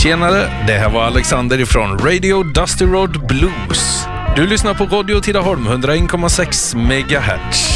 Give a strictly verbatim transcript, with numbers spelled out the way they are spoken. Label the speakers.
Speaker 1: Tjenare, det här var Alexander ifrån Radio Dusty Road Blues. Du lyssnar på Radio Tidaholm, hundra ett komma sex megahertz.